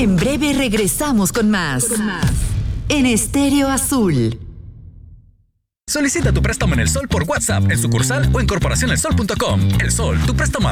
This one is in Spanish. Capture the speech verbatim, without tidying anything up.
En breve regresamos con más. Con más. En Estéreo Azul. Solicita tu préstamo en El Sol por WhatsApp, en sucursal o en corporación el sol punto com. El Sol, tu préstamo